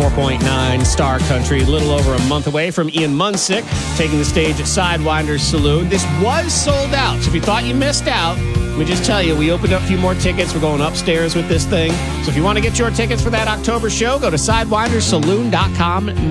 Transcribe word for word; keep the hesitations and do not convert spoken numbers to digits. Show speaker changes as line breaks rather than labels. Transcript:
ninety-four point nine Star Country. A little over a month away from Ian Munsick taking the stage at Sidewinders Saloon. This was sold out, so if you thought you missed out, let me just tell you, we opened up a few more tickets. We're going upstairs with this thing. So if you want to get your tickets for that October show, go to sidewinders saloon dot com